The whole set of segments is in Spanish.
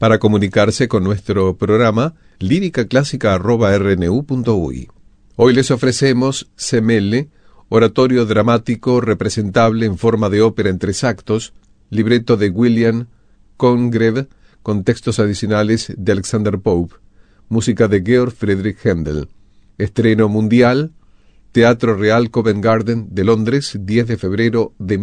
para comunicarse con nuestro programa líricaclásica@rnu.uy. Hoy les ofrecemos Semele, oratorio dramático representable en forma de ópera en 3 actos, libreto de William Congreve, con textos adicionales de Alexander Pope, música de Georg Friedrich Händel. Estreno mundial, Teatro Real Covent Garden de Londres, 10 de febrero de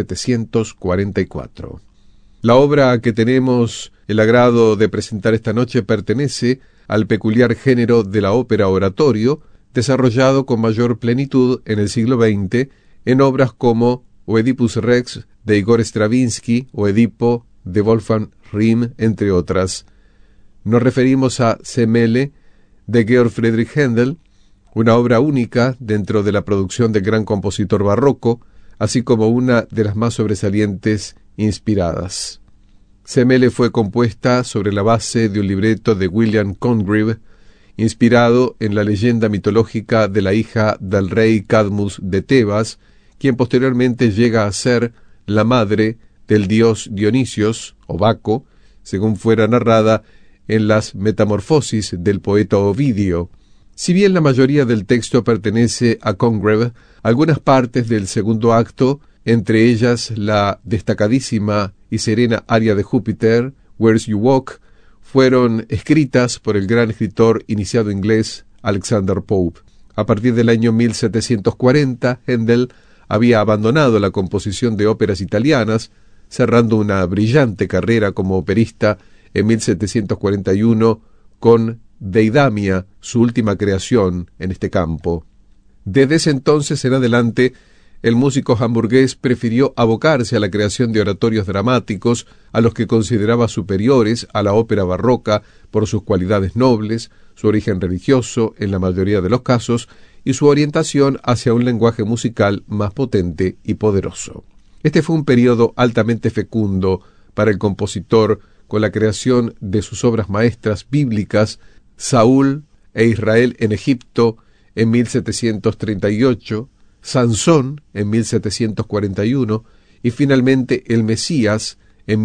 1744. La obra que tenemos el agrado de presentar esta noche pertenece al peculiar género de la ópera oratorio, desarrollado con mayor plenitud en el siglo XX en obras como Oedipus Rex de Igor Stravinsky o Edipo de Wolfgang Rihm, entre otras. Nos referimos a Semele de Georg Friedrich Händel, una obra única dentro de la producción del gran compositor barroco, así como una de las más sobresalientes inspiradas. Semele fue compuesta sobre la base de un libreto de William Congreve, inspirado en la leyenda mitológica de la hija del rey Cadmus de Tebas, quien posteriormente llega a ser la madre del dios Dionisios, o Baco, según fuera narrada en las Metamorfosis del poeta Ovidio. Si bien la mayoría del texto pertenece a Congreve, algunas partes del segundo acto, entre ellas la destacadísima y serena aria de Júpiter, Where's You Walk, fueron escritas por el gran escritor iniciado inglés Alexander Pope. A partir del año 1740, Händel había abandonado la composición de óperas italianas, cerrando una brillante carrera como operista en 1741 con Deidamia, su última creación en este campo. Desde ese entonces en adelante, el músico hamburgués prefirió abocarse a la creación de oratorios dramáticos a los que consideraba superiores a la ópera barroca por sus cualidades nobles, su origen religioso en la mayoría de los casos y su orientación hacia un lenguaje musical más potente y poderoso. Este fue un periodo altamente fecundo para el compositor, con la creación de sus obras maestras bíblicas, Saúl e Israel en Egipto en 1738, Sansón en 1741 y finalmente el Mesías en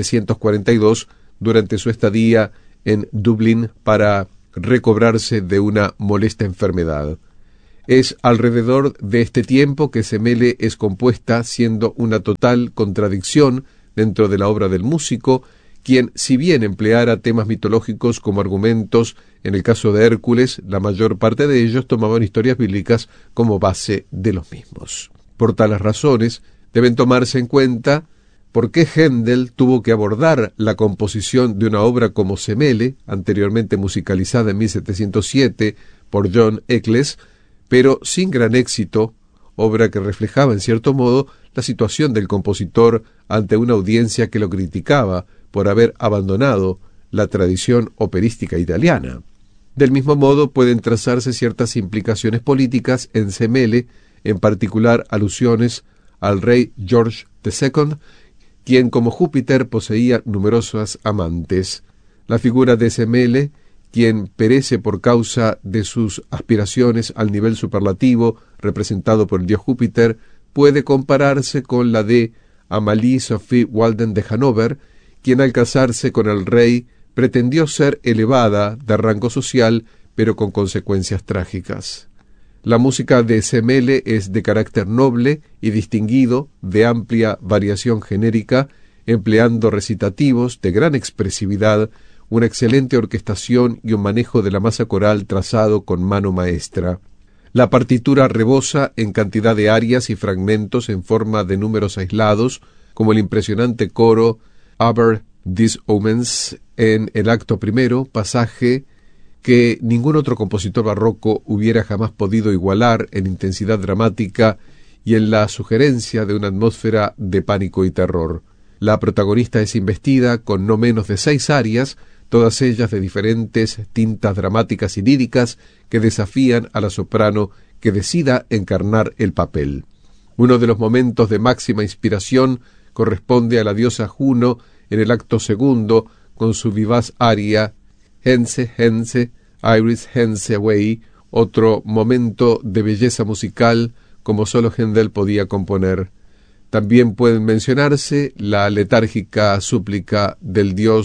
1742 durante su estadía en Dublín para recobrarse de una molesta enfermedad. Es alrededor de este tiempo que Semele es compuesta, siendo una total contradicción dentro de la obra del músico, quien, si bien empleara temas mitológicos como argumentos, en el caso de Hércules, la mayor parte de ellos tomaban historias bíblicas como base de los mismos. Por tales razones, deben tomarse en cuenta por qué Händel tuvo que abordar la composición de una obra como Semele, anteriormente musicalizada en 1707 por John Eccles, pero sin gran éxito, obra que reflejaba en cierto modo la situación del compositor ante una audiencia que lo criticaba por haber abandonado la tradición operística italiana. Del mismo modo pueden trazarse ciertas implicaciones políticas en Semele, en particular alusiones al rey George II, quien como Júpiter poseía numerosas amantes. La figura de Semele, quien perece por causa de sus aspiraciones al nivel superlativo representado por el dios Júpiter, puede compararse con la de Amalie Sophie Walden de Hannover, quien al casarse con el rey pretendió ser elevada de rango social, pero con consecuencias trágicas. La música de Semele es de carácter noble y distinguido, de amplia variación genérica, empleando recitativos de gran expresividad, una excelente orquestación y un manejo de la masa coral trazado con mano maestra. La partitura rebosa en cantidad de arias y fragmentos en forma de números aislados, como el impresionante coro Aber des Omens en el acto primero, pasaje que ningún otro compositor barroco hubiera jamás podido igualar en intensidad dramática y en la sugerencia de una atmósfera de pánico y terror. La protagonista es investida con no menos de 6 arias, todas ellas de diferentes tintas dramáticas y líricas que desafían a la soprano que decida encarnar el papel. Uno de los momentos de máxima inspiración corresponde a la diosa Juno en el acto segundo, con su vivaz aria Hense, Hense, Iris Hense Away, otro momento de belleza musical como solo Händel podía componer. También pueden mencionarse la letárgica súplica del dios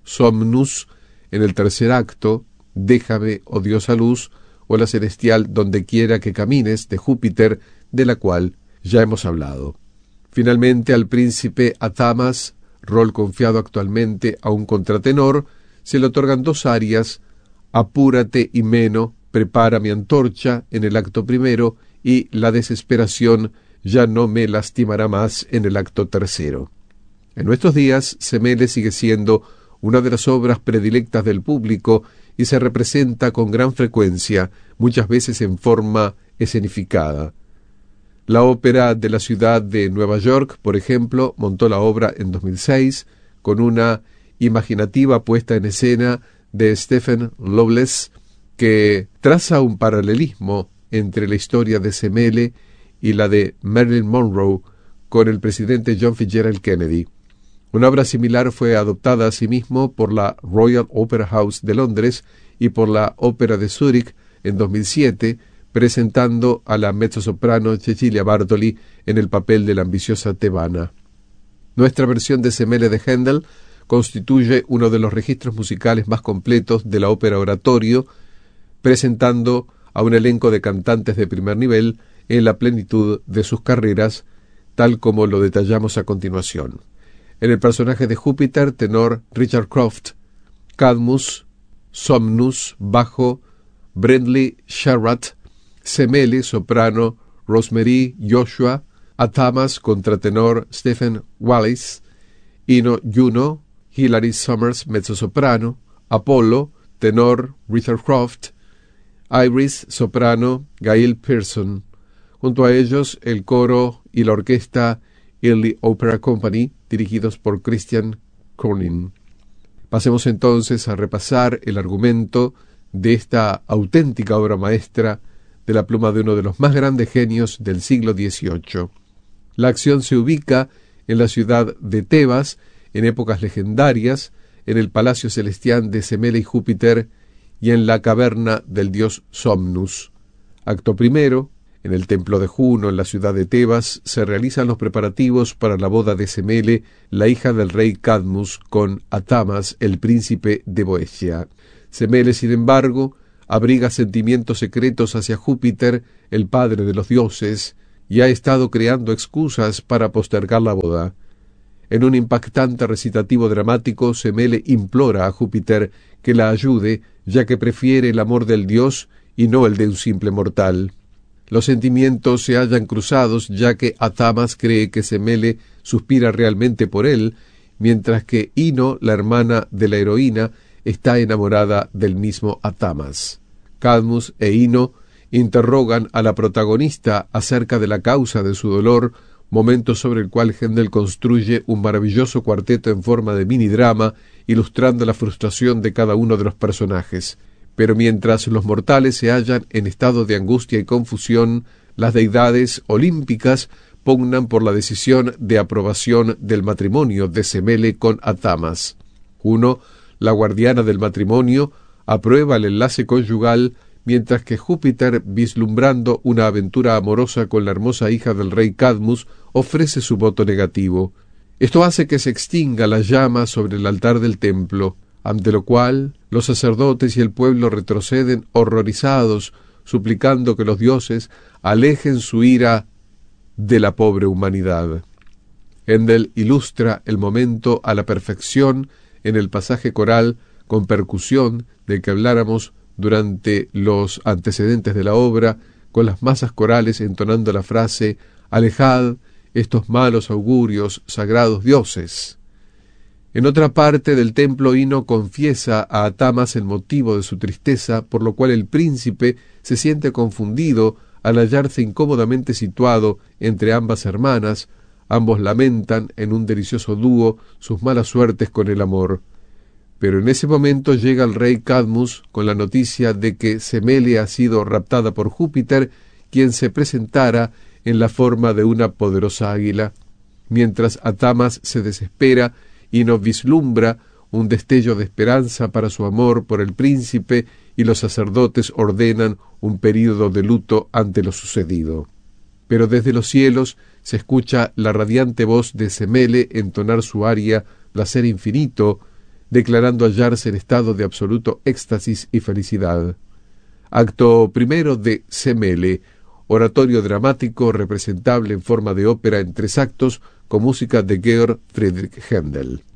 Somnus en el tercer acto, Déjame, oh diosa luz, o la celestial Donde quiera que camines, de Júpiter, de la cual ya hemos hablado. Finalmente, al príncipe Atamas, rol confiado actualmente a un contratenor, se le otorgan dos arias, Apúrate, Himeno, prepara mi antorcha, en el acto primero, y La desesperación ya no me lastimará más, en el acto tercero. En nuestros días, Semele sigue siendo una de las obras predilectas del público y se representa con gran frecuencia, muchas veces en forma escenificada. La Ópera de la Ciudad de Nueva York, por ejemplo, montó la obra en 2006 con una imaginativa puesta en escena de Stephen Loveless que traza un paralelismo entre la historia de Semele y la de Marilyn Monroe con el presidente John Fitzgerald Kennedy. Una obra similar fue adoptada asimismo por la Royal Opera House de Londres y por la Ópera de Zúrich en 2007, presentando a la mezzosoprano Cecilia Bartoli en el papel de la ambiciosa tebana. Nuestra versión de Semele de Händel constituye uno de los registros musicales más completos de la ópera oratorio, presentando a un elenco de cantantes de primer nivel en la plenitud de sus carreras, tal como lo detallamos a continuación. En el personaje de Júpiter, tenor Richard Croft; Cadmus, Somnus, bajo Brindley Sherratt; Semele, soprano Rosemary Joshua; Atamas, contratenor Stephen Wallis; Ino Juno, Hilary Summers, mezzosoprano; Apolo, tenor Richard Croft; Iris, soprano Gail Pearson. Junto a ellos, el coro y la orquesta Early Opera Company, dirigidos por Christian Cornin. Pasemos entonces a repasar el argumento de esta auténtica obra maestra de la pluma de uno de los más grandes genios del siglo XVIII. La acción se ubica en la ciudad de Tebas, en épocas legendarias, en el palacio celestial de Semele y Júpiter y en la caverna del dios Somnus. Acto primero. En el templo de Juno, en la ciudad de Tebas, se realizan los preparativos para la boda de Semele, la hija del rey Cadmus, con Atamas, el príncipe de Boecia. Semele, sin embargo, abriga sentimientos secretos hacia Júpiter, el padre de los dioses, y ha estado creando excusas para postergar la boda. En un impactante recitativo dramático, Semele implora a Júpiter que la ayude, ya que prefiere el amor del dios y no el de un simple mortal. Los sentimientos se hallan cruzados, ya que Atamas cree que Semele suspira realmente por él, mientras que Ino, la hermana de la heroína, está enamorada del mismo Atamas. Cadmus e Ino interrogan a la protagonista acerca de la causa de su dolor, momento sobre el cual Händel construye un maravilloso cuarteto en forma de mini-drama, ilustrando la frustración de cada uno de los personajes. Pero mientras los mortales se hallan en estado de angustia y confusión, las deidades olímpicas pugnan por la decisión de aprobación del matrimonio de Semele con Atamas. Juno, la guardiana del matrimonio, aprueba el enlace conyugal, mientras que Júpiter, vislumbrando una aventura amorosa con la hermosa hija del rey Cadmus, ofrece su voto negativo. Esto hace que se extinga la llama sobre el altar del templo, ante lo cual los sacerdotes y el pueblo retroceden horrorizados, suplicando que los dioses alejen su ira de la pobre humanidad. Händel ilustra el momento a la perfección en el pasaje coral con percusión del que habláramos durante los antecedentes de la obra, con las masas corales entonando la frase «Alejad estos malos augurios, sagrados dioses». En otra parte del templo, Ino confiesa a Atamas el motivo de su tristeza, por lo cual el príncipe se siente confundido al hallarse incómodamente situado entre ambas hermanas. Ambos lamentan en un delicioso dúo sus malas suertes con el amor. Pero en ese momento llega el rey Cadmus con la noticia de que Semele ha sido raptada por Júpiter, quien se presentara en la forma de una poderosa águila. Mientras Atamas se desespera, Ino vislumbra un destello de esperanza para su amor por el príncipe, y los sacerdotes ordenan un período de luto ante lo sucedido. Pero desde los cielos se escucha la radiante voz de Semele entonar su aria Placer infinito, declarando hallarse en estado de absoluto éxtasis y felicidad. Acto primero de Semele, oratorio dramático representable en forma de ópera en 3 actos con música de Georg Friedrich Händel.